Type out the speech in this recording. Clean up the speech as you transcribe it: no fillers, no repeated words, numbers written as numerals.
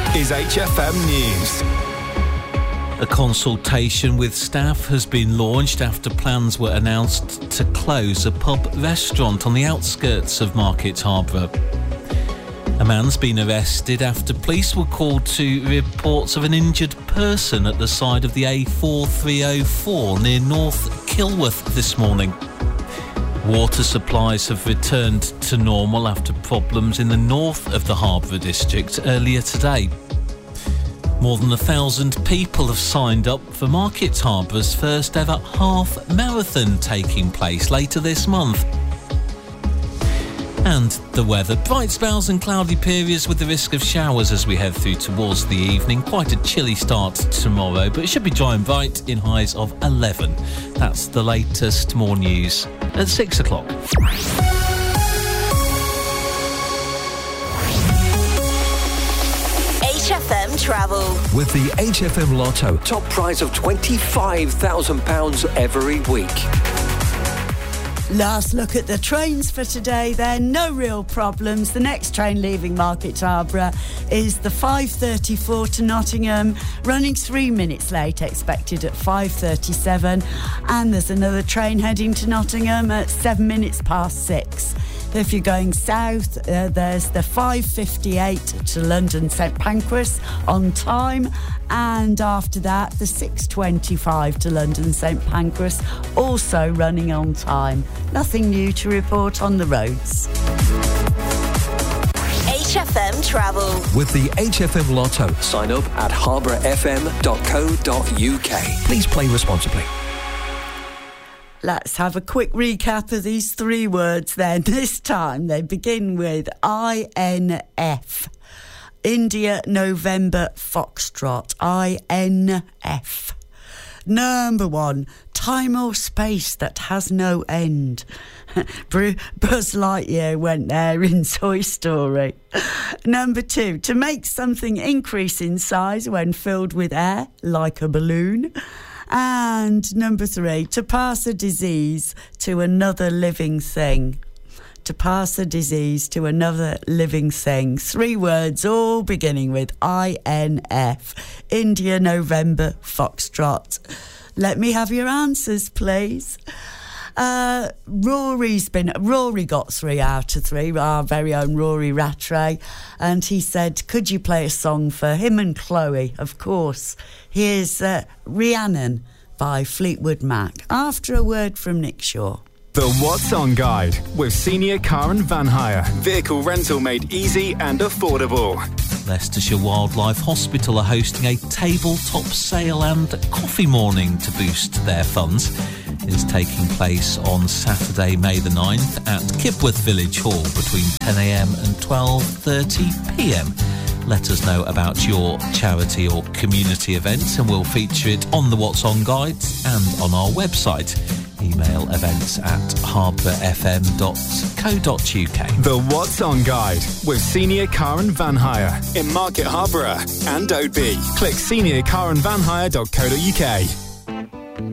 is HFM News. A consultation with staff has been launched after plans were announced to close a pub restaurant on the outskirts of Market Harborough. A man's been arrested after police were called to reports of an injured person at the side of the A4304 near North Kilworth this morning. Water supplies have returned to normal after problems in the north of the Harborough district earlier today. More than 1,000 people have signed up for Market Harbour's first ever half marathon taking place later this month. And the weather. Bright spells and cloudy periods with the risk of showers as we head through towards the evening. Quite a chilly start tomorrow, but it should be dry and bright in highs of 11. That's the latest. More news at 6 o'clock. HFM Travel. With the HFM Lotto, top prize of £25,000 every week. Last look at the trains for today then. No real problems. The next train leaving Market Harborough is the 5:34 to Nottingham, running 3 minutes late, expected at 5:37. And there's another train heading to Nottingham at 7 minutes past 6. If you're going south, there's the 5:58 to London St Pancras on time, and after that the 6:25 to London St Pancras, also running on time. Nothing new to report on the roads. HFM Travel. With the HFM Lotto, sign up at harbourfm.co.uk. Please play responsibly. Let's have a quick recap of these three words then. This time they begin with INF. India, November, Foxtrot. INF. Number 1, time or space that has no end. Buzz Lightyear went there in Toy Story. Number 2, to make something increase in size when filled with air, like a balloon. And number 3, to pass a disease to another living thing. To pass a disease to another living thing. 3 words, all beginning with INF. India, November, Foxtrot. Let me have your answers, please. Rory got 3 out of 3, our very own Rory Rattray, and he said, could you play a song for him and Chloe? Of course. Here's Rhiannon by Fleetwood Mac, after a word from Nick Shaw. The What's On Guide with Senior Car and Van Hire. Vehicle rental made easy and affordable. Leicestershire Wildlife Hospital are hosting a tabletop sale and coffee morning to boost their funds. It is taking place on Saturday, May the 9th at Kipworth Village Hall between 10am and 12:30pm. Let us know about your charity or community event and we'll feature it on the What's On Guide and on our website. Email events@harbourfm.co.uk. The What's On Guide with Senior Car and Van Hire in Market Harborough and Oadby. Click seniorcarandvanhire.co.uk.